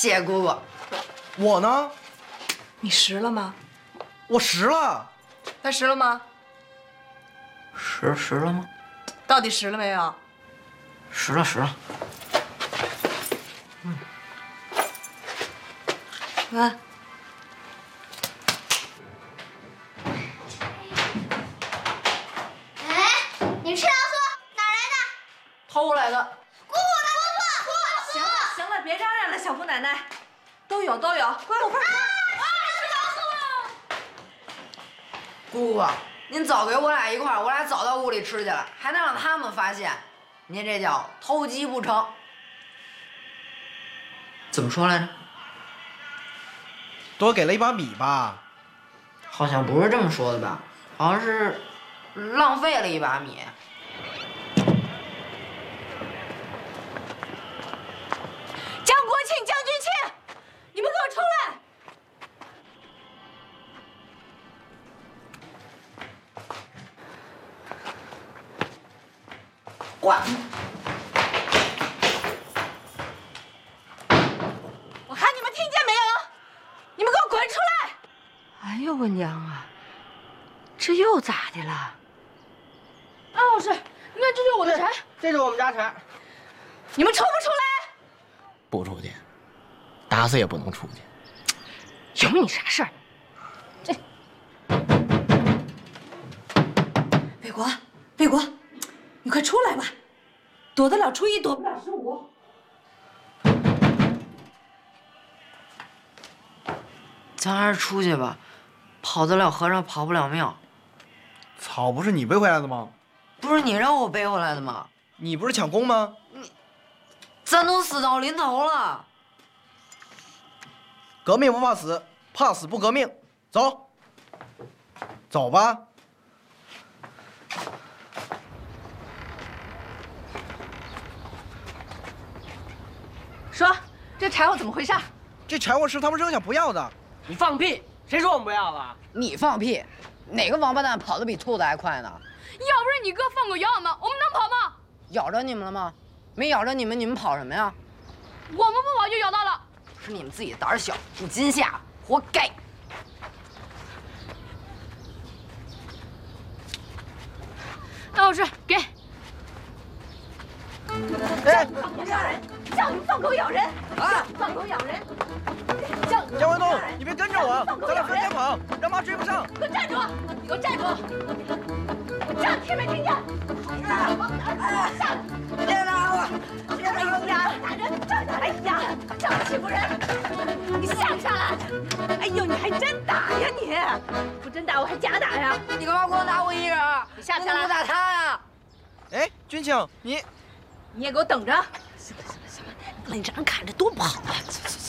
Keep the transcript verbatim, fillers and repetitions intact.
谢谢姑姑。 我呢？ 你识了吗？ 我识了。 他识了吗？ 识识了吗？ 到底识了没有？ 识了识了。嗯。 啊。 偷来的， 姑姑，姑姑， 行了行了，别嚷嚷了，小姑奶奶，都有都有，快我份儿。 啊！是姑姑，您早给我俩一块儿，我俩早到屋里吃去了，还能让他们发现，您这叫偷鸡不成。怎么说来着？ 多给了一把米吧？ 好像不是这么说的吧？好像是浪费了一把米。 张国庆、江君庆，你们给我出来！ 滚！ 我喊你们听见没有？你们给我滚出来！哎呦我娘啊，这又咋的了？安老师，你看这就是我的柴， 这是我们家柴。 你们出不出来？ 不出去，打死也不能出去。 有你啥事儿？这，北国，北国，你快出来吧，躲得了初一，躲不了十五。 咱还是出去吧，跑得了和尚跑不了庙。 草不是你背回来的吗？ 不是你让我背回来的吗？ 你不是抢功吗？ 你，咱都死到临头了。 革命不怕死，怕死不革命。走，走吧。 说，这柴火怎么回事？ 这柴火是他们扔下不要的。 你放屁！谁说我们不要了？ 你放屁！哪个王八蛋跑得比兔子还快呢？ 要不是你哥放狗咬我们，我们能跑吗？ 咬着你们了吗？没咬着你们，你们跑什么呀？ 我们不跑就咬到了。 是你们自己胆小，不禁下，活该！ 安老师，给。 哎， 放狗咬人！叫你放狗咬人！啊！放狗咬人！叫姜文东，你别跟着我，咱俩分开跑，让妈追不上。 给我站住！你给我站住！这样听没听见？下来！别打我！别打我！打人！哎呀，这样欺负人！你下不下来？哎呦，你还真打呀你！不真打我还假打呀？ 你干嘛光打我一人？ 你下不下来？ 不打他呀？ 哎，君庆，你你也给我等着！行了行了行了，你不能这样看着多不好啊！